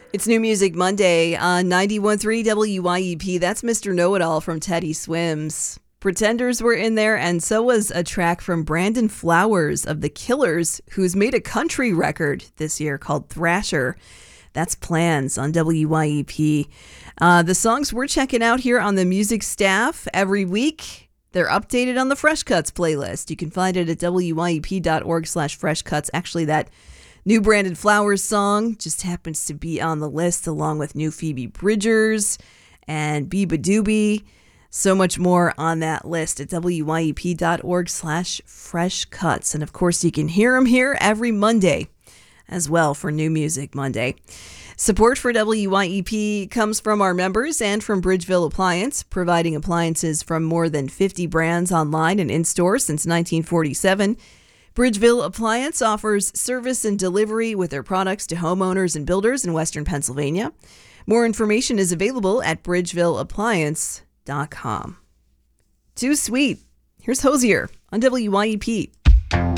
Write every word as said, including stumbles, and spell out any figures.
It's New Music Monday on ninety-one point three W Y E P. That's Mister Know-It-All from Teddy Swims. Pretenders were in there, and so was a track from Brandon Flowers of The Killers, who's made a country record this year called Thrasher. That's Plans on W Y E P. Uh, the songs we're checking out here on the music staff every week, they're updated on the Fresh Cuts playlist. You can find it at W Y E P dot org slash fresh cuts. Actually, that new Brandon Flowers song just happens to be on the list, along with new Phoebe Bridgers and Biba Doobie. So much more on that list at W Y E P dot org slash fresh cuts. And of course, you can hear them here every Monday as well for New Music Monday. Support for W Y E P comes from our members and from Bridgeville Appliance, providing appliances from more than fifty brands online and in-store since nineteen forty-seven. Bridgeville Appliance offers service and delivery with their products to homeowners and builders in Western Pennsylvania. More information is available at bridgeville appliance dot com. Too sweet. Here's Hosier on W Y E P.